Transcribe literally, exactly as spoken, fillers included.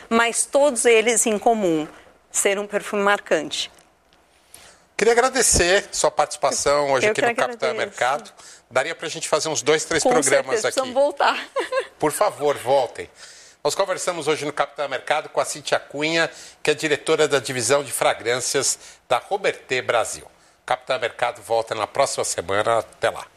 mas todos eles em comum, ser um perfume marcante. Queria agradecer sua participação hoje Eu aqui no Capitão Mercado. Daria para a gente fazer uns dois, três Com programas certeza, aqui. precisamos voltar. Por favor, voltem. Nós conversamos hoje no Capitão Mercado com a Cíntia Cunha, que é diretora da divisão de fragrâncias da Robertet Brasil. Capitão Mercado volta na próxima semana. Até lá.